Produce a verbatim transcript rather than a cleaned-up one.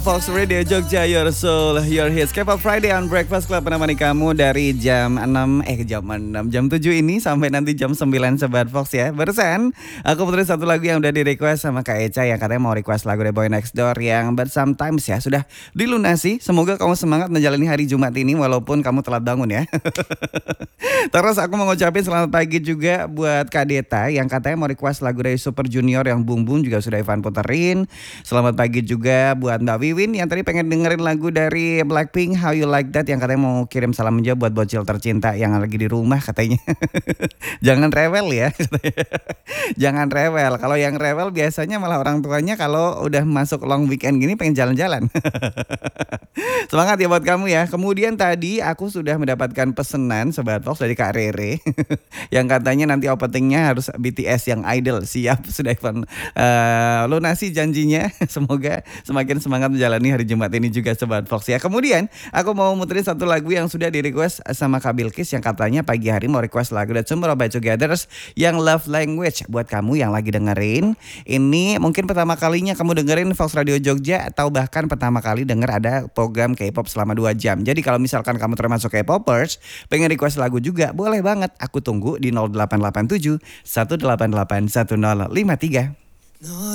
Fox Radio Jogja, Your Soul, Your Hits. K-pop Friday on Breakfast Club menemani kamu dari jam enam, eh jam enam, jam tujuh ini sampai nanti jam sembilan Sobat Fox ya. Barusan aku puterin satu lagu yang udah di request sama Kak Eca yang katanya mau request lagu dari Boy Next Door yang But Sometimes ya sudah dilunasi. Semoga kamu semangat menjalani hari Jumat ini walaupun kamu telat bangun ya. Terus aku mau ngucapin selamat pagi juga buat Kak Deta yang katanya mau request lagu dari Super Junior yang Bung Bung juga sudah Ivan puterin. Selamat pagi juga buat Mbak Wiwin yang tadi pengen dengerin lagu dari Blackpink How You Like That yang katanya mau kirim salam menjawab buat bocil tercinta yang lagi di rumah katanya. Jangan rewel ya. Jangan rewel. Kalau yang rewel biasanya malah orang tuanya kalau udah masuk long weekend gini pengen jalan-jalan. Semangat ya buat kamu ya. Kemudian tadi aku sudah mendapatkan pesanan Sobat Fox dari Kak Rere yang katanya nanti openingnya harus B T S yang Idol. Siap, sudah Ivan uh, lunasi janjinya. Semoga semakin semangat menjalani hari Jumat ini juga Sobat Fox ya. Kemudian aku mau muterin satu lagu yang sudah di request sama Kak Bilkis yang katanya pagi hari mau request lagu dari Tomorrow by Togethers yang Love Language. Buat kamu yang lagi dengerin, ini mungkin pertama kalinya kamu dengerin Fox Radio Jogja atau bahkan pertama kali denger ada program K-pop selama dua jam. Jadi kalau misalkan kamu termasuk K-popers, pengen request lagu juga, boleh banget. Aku tunggu di nol delapan delapan tujuh satu delapan delapan satu nol lima tiga.